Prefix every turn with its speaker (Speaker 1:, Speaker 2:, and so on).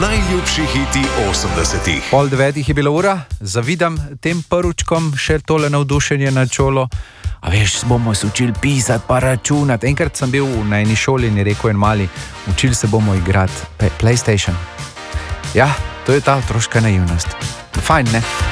Speaker 1: Najljubši hiti 80-ih.
Speaker 2: 8:30 je bila ura, zavidam tem prvučkom še tole navdušenje na čolo. A veš, bomo se učili pisati pa računati. Enkrat sem bil na eni šoli in je rekel en mali, učili se bomo igrati PlayStation. Ja, to je ta otroška naivnost. Fajn, ne?